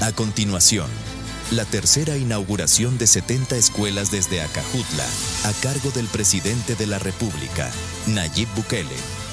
A continuación, la tercera inauguración de 70 escuelas desde Acajutla, a cargo del presidente de la República, Nayib Bukele.